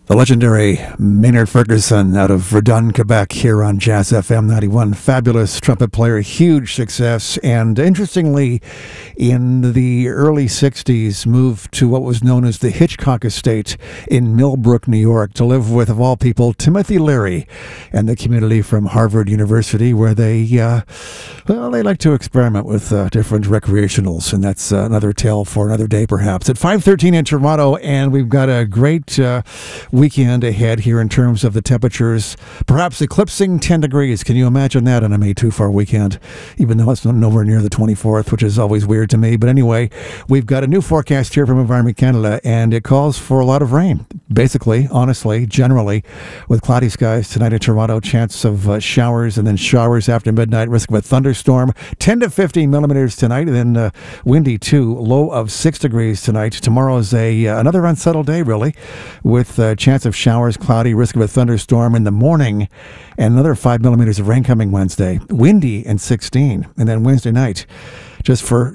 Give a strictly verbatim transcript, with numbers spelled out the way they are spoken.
The legendary Maynard Ferguson out of Verdun, Quebec, here on Jazz F M ninety-one. Fabulous trumpet player, huge success, and interestingly, in the early sixties, moved to what was known as the Hitchcock Estate in Millbrook, New York, to live with, of all people, Timothy Leary and the community from Harvard University, where they, uh, well, they like to experiment with uh, different recreationals, and that's uh, another tale for another day, perhaps. At five thirteen in Toronto, and we've got a great uh, weekend ahead here in terms of the temperatures, perhaps eclipsing ten degrees. Can you imagine that on a May too far weekend, even though it's nowhere near the twenty-fourth, which is always weird to me. But anyway, we've got a new forecast here from Environment Canada, and it calls for a lot of rain. Basically, honestly, generally, with cloudy skies tonight in Toronto, chance of uh, showers and then showers after midnight, risk of a thunderstorm, ten to fifteen millimeters tonight, and then uh, windy too, low of six degrees tonight. Tomorrow is a uh, another unsettled day, really, with uh, chance of showers, cloudy, risk of a thunderstorm in the morning, and another five millimeters of rain coming Wednesday. Windy and sixteen, and then Wednesday night, just for